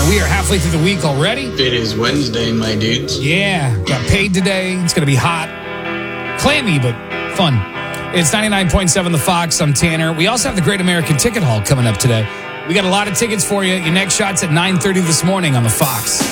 We are halfway through the week already. It is Wednesday, my dudes. Yeah, got paid today. It's going to be hot. Clammy, but fun. It's 99.7 The Fox. I'm Tanner. We also have the Great American Ticket Hall coming up today. We got a lot of tickets for you. Your next shot's at 9:30 this morning on The Fox.